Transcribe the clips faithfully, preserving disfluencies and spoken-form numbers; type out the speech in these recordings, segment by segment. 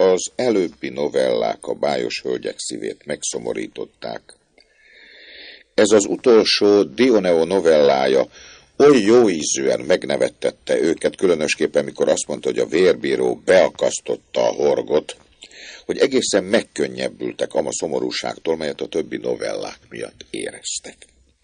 Az előbbi novellák a bájos hölgyek szívét megszomorították. Ez az utolsó Dioneo novellája oly jóízűen megnevettette őket, különösképpen mikor azt mondta, hogy a vérbíró beakasztotta a horgot, hogy egészen megkönnyebbültek ama szomorúságtól, melyet a többi novellák miatt éreztek.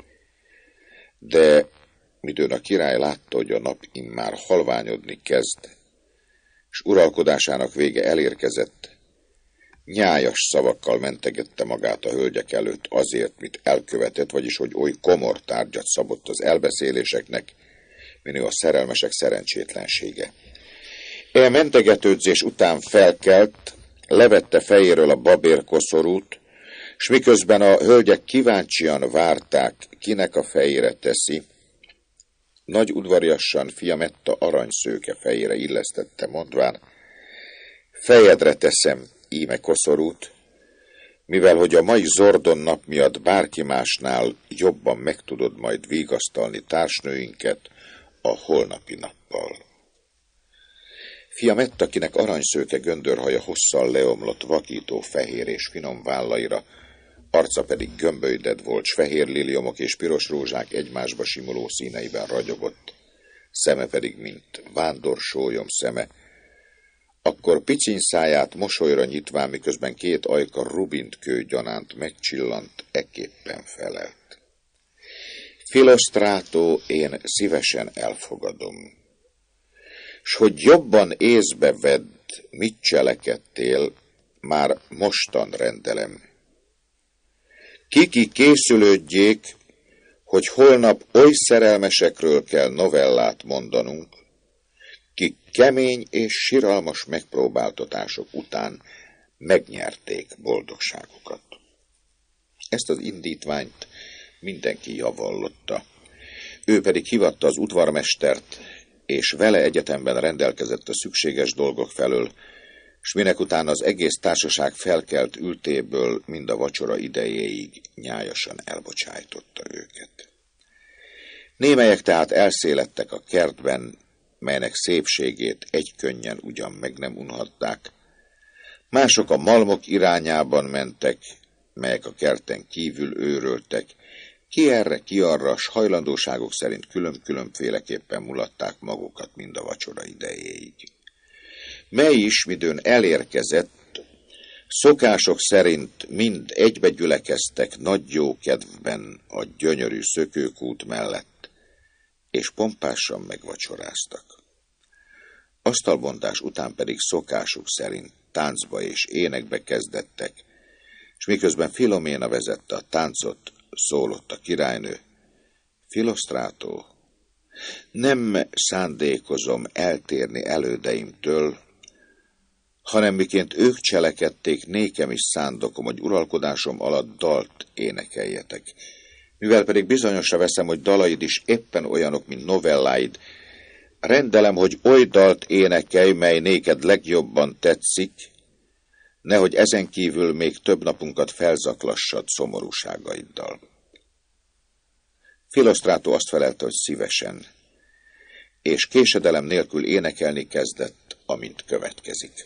De midőn a király látta, hogy a nap immár halványodni kezd, és uralkodásának vége elérkezett, nyájas szavakkal mentegette magát a hölgyek előtt azért, mit elkövetett, vagyis hogy oly komor tárgyat szabott az elbeszéléseknek, minő a szerelmesek szerencsétlensége. E mentegetődzés után felkelt, levette fejéről a babérkoszorút, s miközben a hölgyek kíváncsian várták, kinek a fejére teszi, nagy udvariassan Fiametta aranyszőke fejére illesztette, mondván, fejedre teszem íme koszorút, mivel hogy a mai Zordon nap miatt bárki másnál jobban meg tudod majd vigasztalni társnőinket a holnapi nappal. Fiametta, akinek aranyszőke göndörhaja hosszal leomlott vakító fehér és finom vállaira, arca pedig gömbölyded volt, s fehér liliomok és piros rózsák egymásba simuló színeiben ragyogott, szeme pedig, mint vándor sólyom szeme, akkor piciny száját mosolyra nyitván, miközben két ajka rubintkő gyanánt megcsillant, ekképpen felelt. Philostrato, én szívesen elfogadom, s hogy jobban észbe vedd, mit cselekedtél, már mostan rendelem. Kiki készülődjék, hogy holnap oly szerelmesekről kell novellát mondanunk, kik kemény és siralmas megpróbáltatások után megnyerték boldogságukat. Ezt az indítványt mindenki javallotta. Ő pedig hívatta az udvarmestert, és vele egyetemben rendelkezett a szükséges dolgok felől, s minek után az egész társaság felkelt ültéből mind a vacsora idejéig nyájasan elbocsájtotta őket. Némelyek tehát elszélettek a kertben, melynek szépségét egykönnyen ugyan meg nem unhatták. Mások a malmok irányában mentek, melyek a kerten kívül őröltek, ki erre, ki arra, s hajlandóságok szerint külön-különféleképpen mulatták magukat mind a vacsora idejéig. Mely is, midőn elérkezett, szokások szerint mind egybe gyülekeztek nagy jó kedvben a gyönyörű szökőkút mellett, és pompásan megvacsoráztak. Asztalbontás után pedig szokásuk szerint táncba és énekbe kezdettek, és miközben Filoména vezette a táncot, szólott a királynő, Philostrato, nem szándékozom eltérni elődeimtől, hanem miként ők cselekedték, nékem is szándokom, hogy uralkodásom alatt dalt énekeljetek. Mivel pedig bizonyosra veszem, hogy dalaid is éppen olyanok, mint novelláid, rendelem, hogy oly dalt énekelj, mely néked legjobban tetszik, nehogy ezen kívül még több napunkat felzaklassad szomorúságaiddal. Philostrato azt felelte, hogy szívesen, és késedelem nélkül énekelni kezdett, amint következik.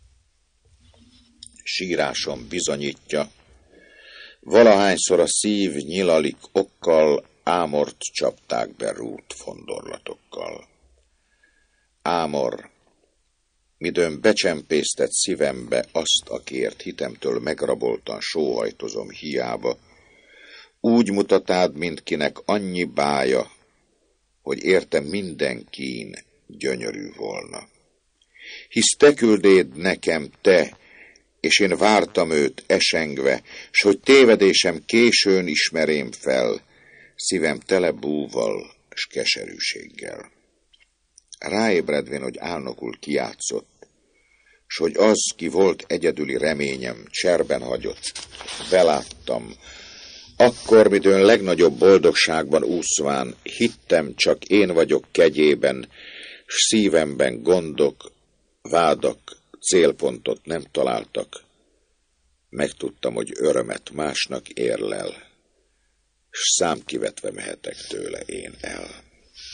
Sírásom bizonyítja, valahányszor a szív nyilalik okkal, ámort csapták be rút fondorlatokkal. Ámor, midőn becsempésztett szívembe azt, akiért hitemtől megraboltan sóhajtozom hiába, úgy mutatád, mint kinek annyi bája, hogy érte minden kín gyönyörű volna. Hisz te küldéd nekem, te, és én vártam őt esengve, s hogy tévedésem későn ismerém fel, szívem tele búval s keserűséggel. Ráébredvén, hogy álnokul kijátszott, s hogy az, ki volt egyedüli reményem, cserben hagyott, beláttam, akkor, midőn legnagyobb boldogságban úszván, hittem, csak én vagyok kegyében, s szívemben gondok, vádak, célpontot nem találtak. Megtudtam, hogy örömet másnak érlel, s számkivetve mehetek tőle én el.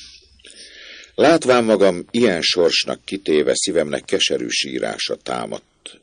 Látván magam ilyen sorsnak kitéve, szívemnek keserű sírása támadt.